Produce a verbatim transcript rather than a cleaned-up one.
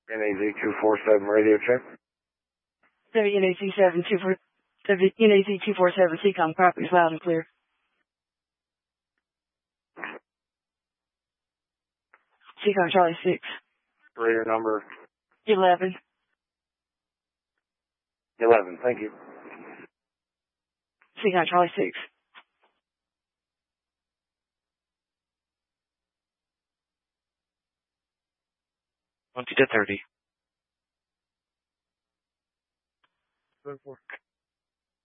N A Z two four seven radio check. W N A Z seven two four W N A Z two four seven C COM property is loud and clear. C COM Charlie six. Radio number Eleven. Eleven. Thank you. C COM Charlie six. Twenty to thirty. Good for.